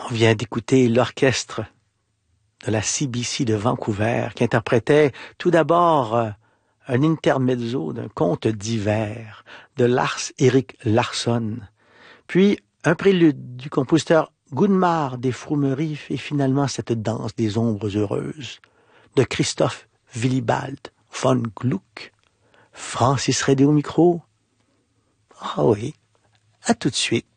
On vient d'écouter l'orchestre de la CBC de Vancouver qui interprétait tout d'abord un intermezzo d'un conte d'hiver de Lars-Erik Larsson, puis un prélude du compositeur Gunmar des Fromeries et finalement cette danse des ombres heureuses de Christoph Willibald von Gluck. Francis Redé au micro. Ah oui, à tout de suite.